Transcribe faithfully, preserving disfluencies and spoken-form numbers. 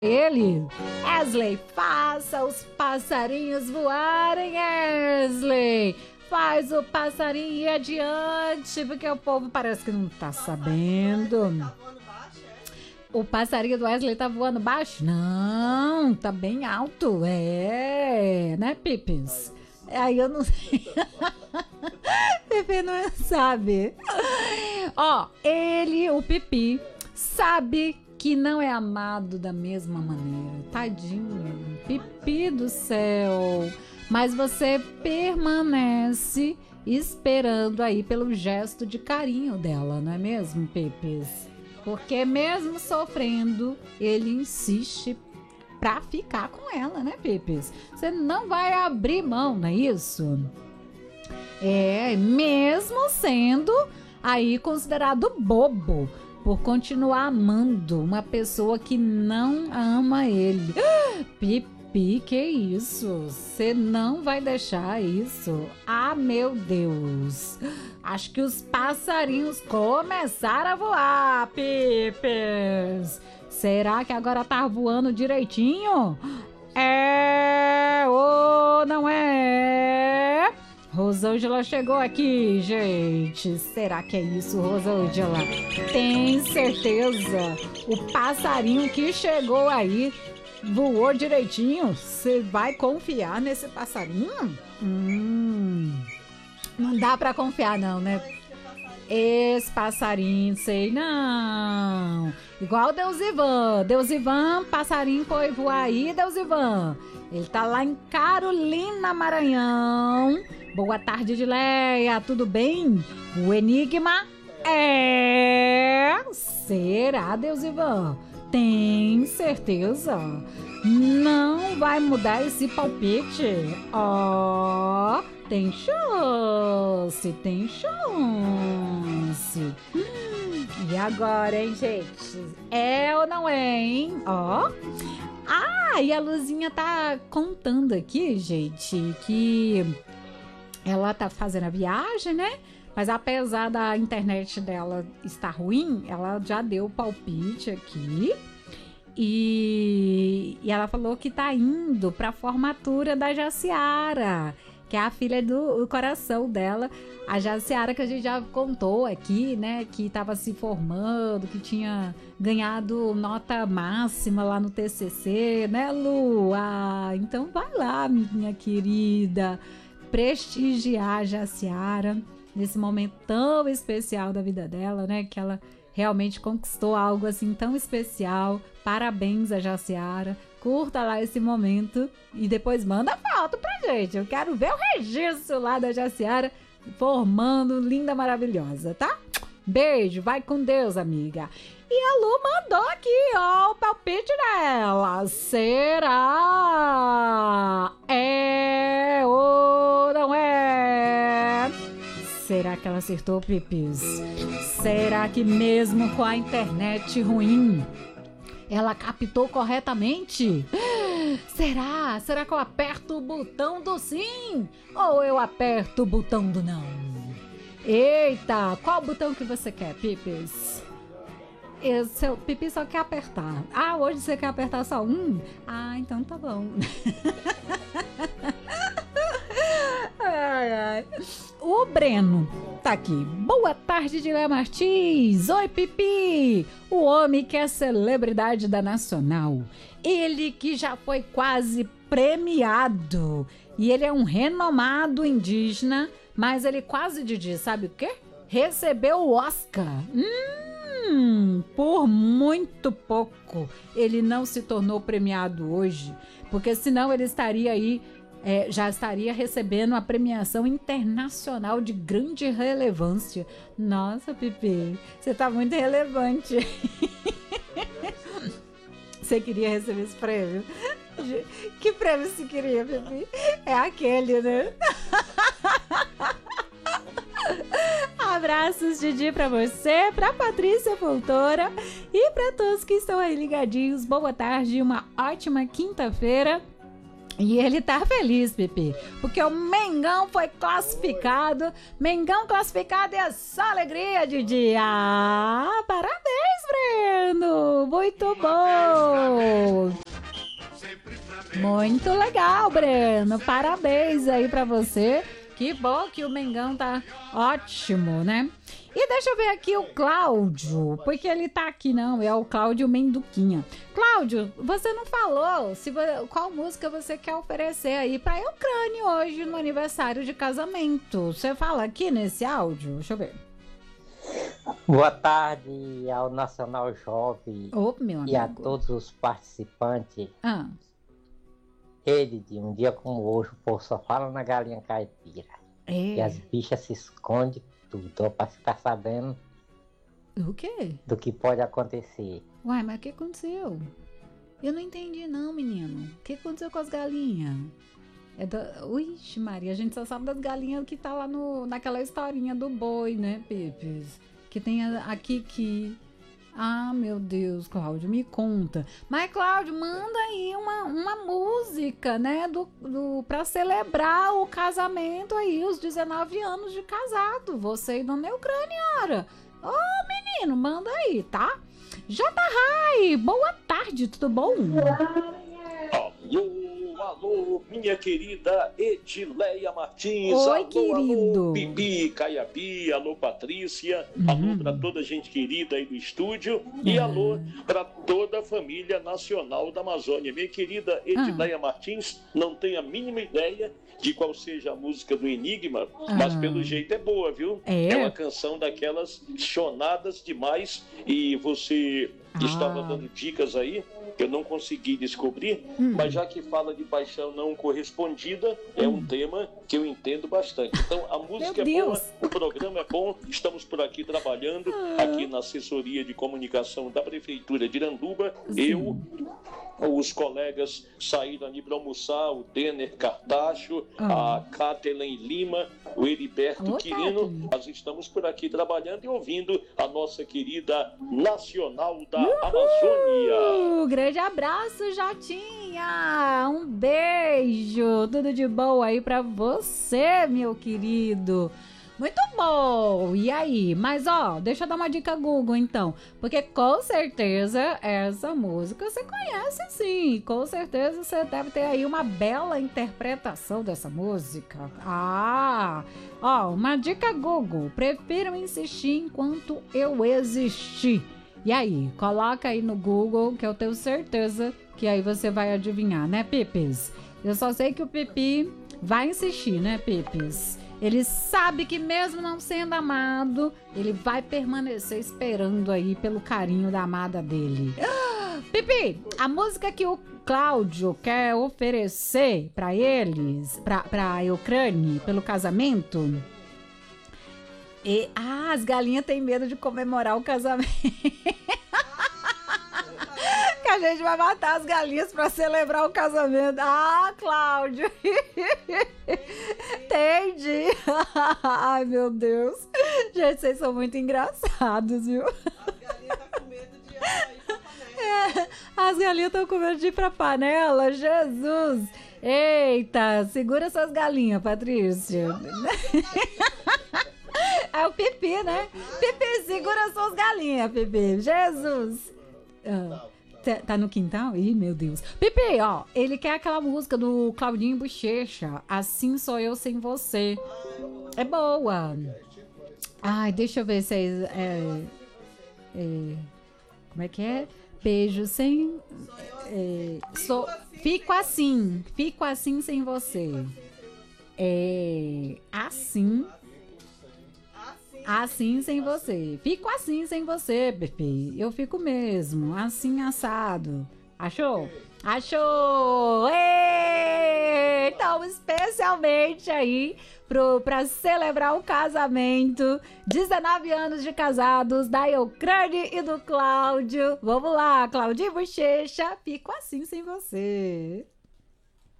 ele. Wesley, faça os passarinhos voarem, Wesley. Faz o passarinho ir adiante, porque o povo parece que não tá sabendo. O passarinho do Wesley tá voando baixo? Não, tá bem alto. É, né, Pipis? Aí eu não sei. Pepe não sabe. Ó, ele, o Pipi, sabe que não é amado da mesma maneira. Tadinho, Pipi do céu. Mas você permanece esperando aí pelo gesto de carinho dela, não é mesmo, Pipis? Porque mesmo sofrendo, ele insiste pra ficar com ela, né, Pipis? Você não vai abrir mão, não é isso? É, mesmo sendo aí considerado bobo por continuar amando uma pessoa que não ama ele. Pipi, que isso? Você não vai deixar isso? Ah, meu Deus! Acho que os passarinhos começaram a voar, Pipis! Será que agora tá voando direitinho? É ou não é? Rosângela chegou aqui, gente. Será que é isso, Rosângela? Tem certeza? O passarinho que chegou aí voou direitinho? Você vai confiar nesse passarinho? Hum, não dá pra confiar não, né? Esse passarinho, sei não. Igual Deus Ivan. Deus Ivan, passarinho foi voar aí, Deus Ivan. Ele tá lá em Carolina, Maranhão. Boa tarde, Dileia. Tudo bem? O enigma é... Será, Deus Ivan? Tem certeza? Não vai mudar esse palpite? Ó... Oh, tem chance, tem chance. Hum, e agora, hein, gente? É ou não é, hein? Ó. Ah, e a Luzinha tá contando aqui, gente, que ela tá fazendo a viagem, né? Mas apesar da internet dela estar ruim, ela já deu o palpite aqui. E, e ela falou que tá indo pra formatura da Jaciara, que é a filha do, do coração dela, a Jaciara, que a gente já contou aqui, né, que estava se formando, que tinha ganhado nota máxima lá no T C C, né, Lu? Ah, então vai lá, minha querida, prestigiar a Jaciara nesse momento tão especial da vida dela, né, que ela realmente conquistou algo assim tão especial. Parabéns a Jaciara. Curta lá esse momento e depois manda foto pra gente. Eu quero ver o registro lá da Jaciara formando, linda, maravilhosa, tá? Beijo, vai com Deus, amiga. E a Lu mandou aqui, ó, o palpite dela. Será? É ou não é? Será que ela acertou, Pipis? Será que mesmo com a internet ruim, ela captou corretamente? Será? Será que eu aperto o botão do sim? Ou eu aperto o botão do não? Eita, qual botão que você quer, Pipis? Esse, o Pipi só quer apertar. Ah, hoje você quer apertar só um? Ah, então tá bom. Ai, ai. O Breno tá aqui. Boa tarde, Dilé Martins. Oi, Pipi. O homem que é celebridade da Nacional. Ele que já foi quase premiado. E ele é um renomado indígena, mas ele quase, Didi, sabe o quê? Recebeu o Oscar. Hum, por muito pouco ele não se tornou premiado hoje, porque senão ele estaria aí, é, já estaria recebendo uma premiação internacional de grande relevância. Nossa, Pipi, você tá muito relevante. Você queria receber esse prêmio? Que prêmio você queria, Pipi? É aquele, né? Abraços, Didi, pra você, pra Patrícia Voltora e pra todos que estão aí ligadinhos. Boa tarde, uma ótima quinta-feira. E ele tá feliz, Pepe, porque o Mengão foi classificado. Mengão classificado é só alegria, Didi. Ah, parabéns, Breno. Muito bom. Muito legal, Breno. Parabéns aí pra você. Que bom que o Mengão tá ótimo, né? E deixa eu ver aqui o Cláudio, porque ele tá aqui, não, é o Cláudio Menduquinha. Cláudio, você não falou se, qual música você quer oferecer aí pra Eucrânia hoje no aniversário de casamento. Você fala aqui nesse áudio? Deixa eu ver. Boa tarde ao Nacional Jovem Ô, meu e a amigo. todos os participantes. Ah, Ele, de um dia como hoje, o povo só fala na galinha caipira. E as é. bichas se escondem tudo, para ficar sabendo O quê? do que pode acontecer. Uai, mas o que aconteceu? Eu não entendi não, menino. O que aconteceu com as galinhas? É da... Ixi, Maria, a gente só sabe das galinhas que tá lá no, naquela historinha do boi, né, Pepes? Que tem a, a Kiki. Ah, meu Deus, Cláudio, me conta. Mas, Cláudio, manda aí uma, uma música, né, do, do, pra celebrar o casamento aí, os dezenove anos de casado. Você e Dona Eucrânia. Ô, menino, manda aí, tá? J. Rai, boa tarde, tudo bom? Alô, alô, minha querida Edileia Martins. Oi, alô, querido. Alô, Bibi, Caiabi, alô, Patrícia. Uhum. Alô para toda a gente querida aí do estúdio. E Uhum. alô para toda a família nacional da Amazônia. Minha querida Edileia Martins, não tenho a mínima ideia de qual seja a música do Enigma, mas Ah. pelo jeito é boa, viu? É? uma canção daquelas chonadas demais e você Ah. estava dando dicas aí que eu não consegui descobrir, Hum. mas já que fala de paixão não correspondida, é um tema que eu entendo bastante. Então, a música é Meu boa, Deus. o programa é bom, estamos por aqui trabalhando, Ah. aqui na assessoria de comunicação da Prefeitura de Iranduba. Sim. Eu, os colegas saíram ali para almoçar, o Denner Cartacho, Ah. a Kathleen Lima, o Heriberto Ô, Quirino. Kathleen. Nós estamos por aqui trabalhando e ouvindo a nossa querida Nacional da Amazônia. Uh, grande abraço, Jotinha! Um beijo! Tudo de bom aí pra você, meu querido! Muito bom! E aí? Mas ó, deixa eu dar uma dica Google então, porque com certeza essa música você conhece sim, com certeza você deve ter aí uma bela interpretação dessa música. Ah! Ó, uma dica Google, prefiro insistir enquanto eu existir. E aí, coloca aí no Google que eu tenho certeza que aí você vai adivinhar, né, Pipis? Eu só sei que o Pipi vai insistir, né, Pipis? Ele sabe que mesmo não sendo amado, ele vai permanecer esperando aí pelo carinho da amada dele. Pipi, a música que o Cláudio quer oferecer pra eles, pra, pra Eucrânia, pelo casamento... E, ah, as galinhas têm medo de comemorar o casamento. Que a gente vai matar as galinhas pra celebrar o casamento. Ah, Cláudio. Entendi. Ai, meu Deus. Gente, vocês são muito engraçados, viu? As galinhas estão com medo de ir pra panela. Jesus. Eita, segura essas galinhas, Patrícia. É o Pipi, né? Pipi, segura suas galinhas, Pipi. Jesus. Ah, tá, tá no quintal? Ih, meu Deus. Pipi, ó, ele quer aquela música do Claudinho Bochecha. Assim Sou Eu Sem Você. É boa. Ai, deixa eu ver se é... é, é como é que é? Beijo sem... É, sou, fico assim. Fico assim sem você. É... Assim... Assim sem você. Fico assim sem você, Pepe. Eu fico mesmo. Assim assado. Achou? Achou! Ê! Então, especialmente aí pro, pra celebrar o casamento. dezenove anos de casados da Eucrânia e do Cláudio. Vamos lá, Claudinho Bochecha. Fico assim sem você.